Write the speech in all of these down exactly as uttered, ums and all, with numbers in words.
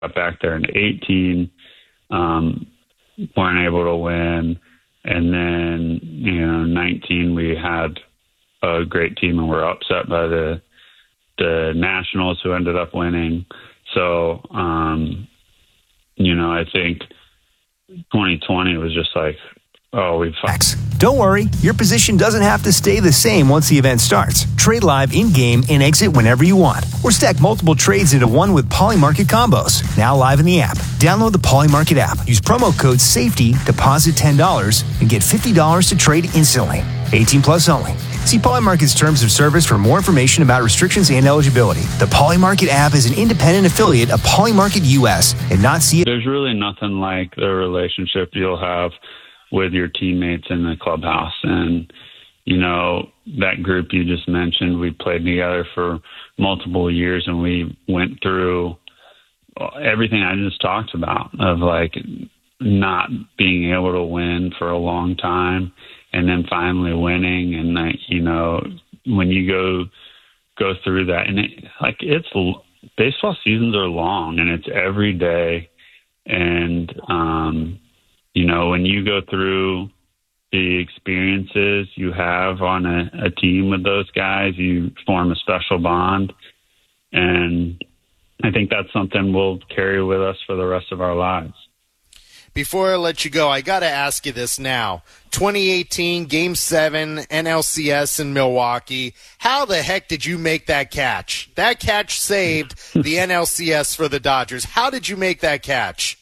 got back there in eighteen, um, weren't able to win. And then, you know, nineteen, we had a great team and were upset by the the Nationals, who ended up winning. So, um, you know, I think twenty twenty was just like, oh, we fucked. Don't worry, your position doesn't have to stay the same once the event starts. Trade live in-game and exit whenever you want. Or stack multiple trades into one with Polymarket combos. Now live in the app. Download the Polymarket app. Use promo code SAFETY, deposit ten dollars, and get fifty dollars to trade instantly. eighteen plus only. See Polymarket's terms of service for more information about restrictions and eligibility. The Polymarket app is an independent affiliate of Polymarket U S and not C. There's really nothing like the relationship you'll have with your teammates in the clubhouse. And, you know, that group you just mentioned, we played together for multiple years, and we went through everything I just talked about, of like not being able to win for a long time and then finally winning. And like, you know, when you go, go through that, and it, like, it's baseball seasons are long and it's every day. And, um, you know, when you go through the experiences you have on a, a team with those guys, you form a special bond. And I think that's something we'll carry with us for the rest of our lives. Before I let you go, I got to ask you this now. twenty eighteen, Game seven, N L C S in Milwaukee. How the heck did you make that catch? That catch saved the N L C S for the Dodgers. How did you make that catch?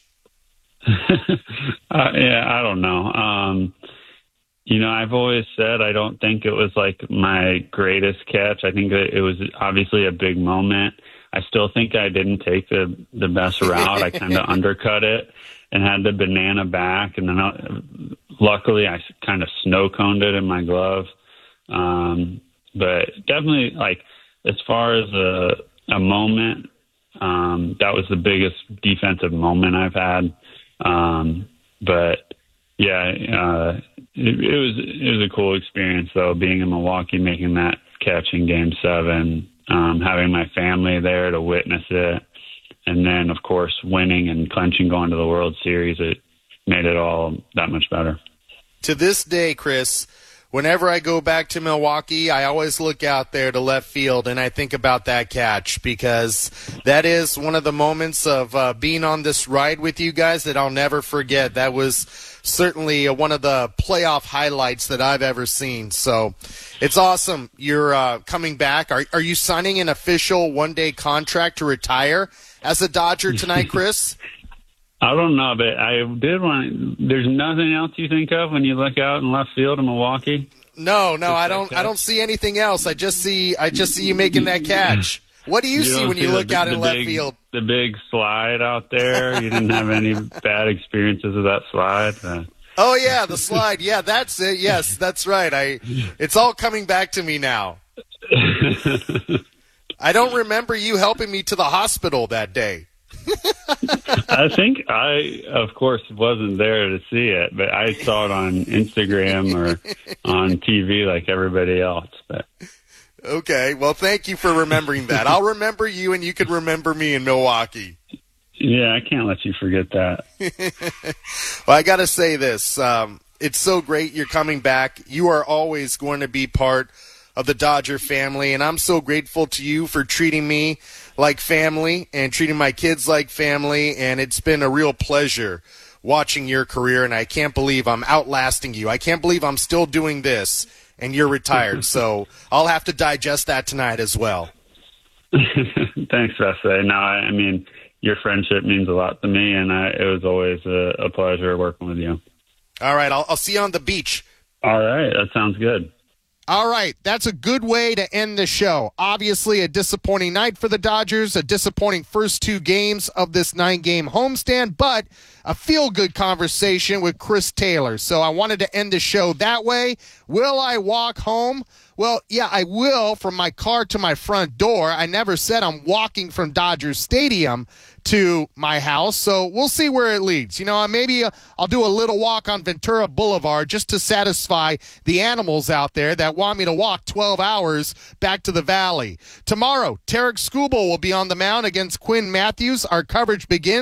uh, yeah, I don't know. Um, you know, I've always said I don't think it was like my greatest catch. I think it was obviously a big moment. I still think I didn't take the, the best route. I kind of undercut it and had the banana back. And then I, luckily I kind of snow coned it in my glove. Um, but definitely, like, as far as a, a moment, um, that was the biggest defensive moment I've had. Um, but yeah, uh, it, it was, it was a cool experience though, being in Milwaukee, making that catch in Game seven, um, having my family there to witness it. And then of course, winning and clinching, going to the World Series, it made it all that much better. To this day, Chris, whenever I go back to Milwaukee, I always look out there to left field and I think about that catch, because that is one of the moments of uh, being on this ride with you guys that I'll never forget. That was certainly uh, one of the playoff highlights that I've ever seen. So it's awesome you're uh, coming back. Are, are you signing an official one-day contract to retire as a Dodger tonight, Chris? I don't know, but I did want. There's nothing else you think of when you look out in left field in Milwaukee? No, no, I don't. I don't see anything else. I just see. I just see you making that catch. What do you, you see when you look the, out in left big, field? The big slide out there. You didn't have any bad experiences with that slide. Uh, oh yeah, the slide. Yeah, that's it. Yes, that's right. I. It's all coming back to me now. I don't remember you helping me to the hospital that day. I think I, of course, wasn't there to see it, but I saw it on Instagram or on T V like everybody else. But okay, well, thank you for remembering that. I'll remember you, and you can remember me in Milwaukee. Yeah, I can't let you forget that. Well, I got to say this. Um, it's so great you're coming back. You are always going to be part of the Dodger family, and I'm so grateful to you for treating me like family and treating my kids like family, and it's been a real pleasure watching your career, and I can't believe I'm outlasting you. I can't believe I'm still doing this, and you're retired, so I'll have to digest that tonight as well. Thanks, Wesley. No, I, I mean, your friendship means a lot to me, and I, it was always a, a pleasure working with you. All right, I'll, I'll see you on the beach. All right, that sounds good. All right, that's a good way to end the show. Obviously, a disappointing night for the Dodgers, a disappointing first two games of this nine-game homestand, but a feel-good conversation with Chris Taylor. So I wanted to end the show that way. Will I walk home Well, yeah, I will from my car to my front door. I never said I'm walking from Dodger Stadium to my house, so we'll see where it leads. You know, maybe I'll do a little walk on Ventura Boulevard just to satisfy the animals out there that want me to walk twelve hours back to the valley. Tomorrow, Tarek Skubal will be on the mound against Quinn Matthews. Our coverage begins